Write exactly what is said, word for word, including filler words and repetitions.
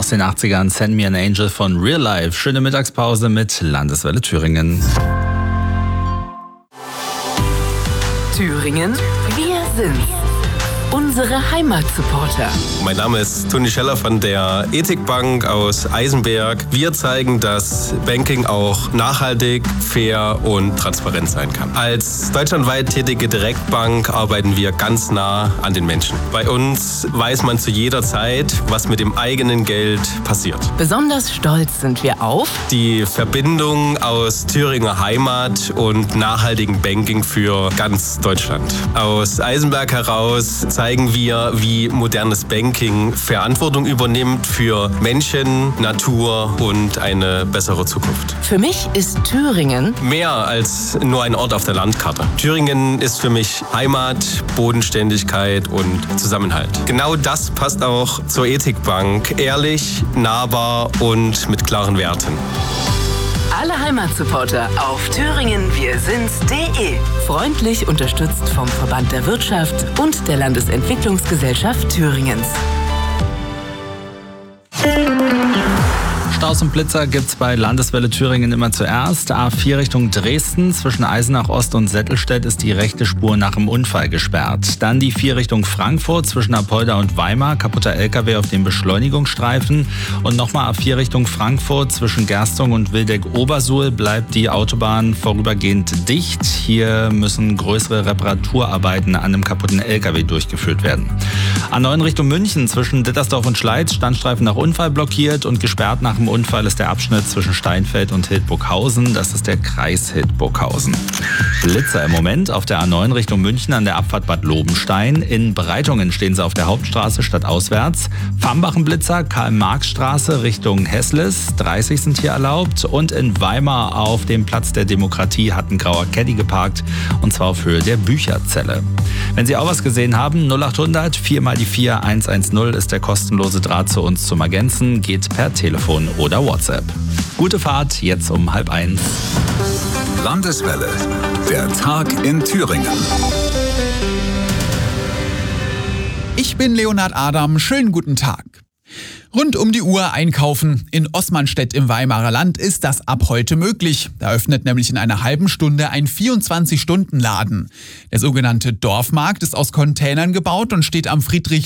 aus den achtzigern, Send Me an Angel von Real Life. Schöne Mittagspause mit Landeswelle Thüringen. Thüringen, wir sind's. Unsere Heimatsupporter. Mein Name ist Toni Scheller von der Ethikbank aus Eisenberg. Wir zeigen, dass Banking auch nachhaltig, fair und transparent sein kann. Als deutschlandweit tätige Direktbank arbeiten wir ganz nah an den Menschen. Bei uns weiß man zu jeder Zeit, was mit dem eigenen Geld passiert. Besonders stolz sind wir auf die Verbindung aus Thüringer Heimat und nachhaltigem Banking für ganz Deutschland. Aus Eisenberg heraus zeigen wir, wie modernes Banking Verantwortung übernimmt für Menschen, Natur und eine bessere Zukunft. Für mich ist Thüringen mehr als nur ein Ort auf der Landkarte. Thüringen ist für mich Heimat, Bodenständigkeit und Zusammenhalt. Genau das passt auch zur Ethikbank. Ehrlich, nahbar und mit klaren Werten. Alle Heimatsupporter auf thüringen wir sind's punkt de. Freundlich unterstützt vom Verband der Wirtschaft und der Landesentwicklungsgesellschaft Thüringens. Staus und Blitzer gibt's bei Landeswelle Thüringen immer zuerst. A vier Richtung Dresden, zwischen Eisenach Ost und Settelstedt ist die rechte Spur nach dem Unfall gesperrt. Dann die vier Richtung Frankfurt, zwischen Apolda und Weimar, kaputter L K W auf dem Beschleunigungsstreifen. Und nochmal A vier Richtung Frankfurt, zwischen Gerstung und Wildeck-Obersuhl bleibt die Autobahn vorübergehend dicht. Hier müssen größere Reparaturarbeiten an einem kaputten L K W durchgeführt werden. A neun Richtung München, zwischen Dittersdorf und Schleiz, Standstreifen nach Unfall blockiert und gesperrt nach dem Unfall ist der Abschnitt zwischen Steinfeld und Hildburghausen. Das ist der Kreis Hildburghausen. Blitzer im Moment auf der A neun Richtung München an der Abfahrt Bad Lobenstein. In Breitungen stehen sie auf der Hauptstraße stadtauswärts. Fambachen-Blitzer, Karl-Marx-Straße Richtung Hessles. dreißig sind hier erlaubt. Und in Weimar auf dem Platz der Demokratie hat ein grauer Caddy geparkt. Und zwar auf Höhe der Bücherzelle. Wenn Sie auch was gesehen haben, null achthundert vier mal die vier eins eins null ist der kostenlose Draht zu uns zum Ergänzen. Geht per Telefon oder WhatsApp. Gute Fahrt, jetzt um halb eins. Landeswelle, der Tag in Thüringen. Ich bin Leonhard Adam, schönen guten Tag. Rund um die Uhr einkaufen. In Osmanstedt im Weimarer Land ist das ab heute möglich. Da öffnet nämlich in einer halben Stunde ein vierundzwanzig Stunden Laden. Der sogenannte Dorfmarkt ist aus Containern gebaut und steht am Friedrich